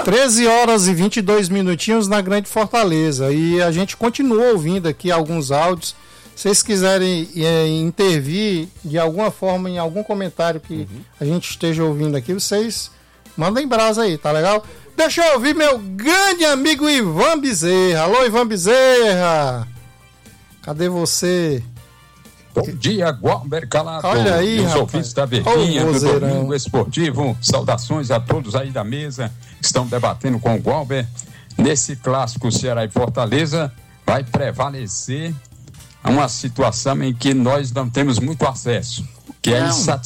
13 horas e 22 minutinhos na Grande Fortaleza. E a gente continua ouvindo aqui alguns áudios. Se vocês quiserem intervir de alguma forma em algum comentário que a gente esteja ouvindo aqui, vocês mandem brasa aí, tá legal? Deixa eu ouvir meu grande amigo Ivan Bezerra. Alô, Ivan Bezerra! Cadê você? Bom dia, Gualber Calado. Olha aí, os ouvintes da Verdinha, do Domingo Esportivo. Saudações a todos aí da mesa que estão debatendo com o Gualber. Nesse clássico Ceará e Fortaleza, vai prevalecer uma situação em que nós não temos muito acesso, que é a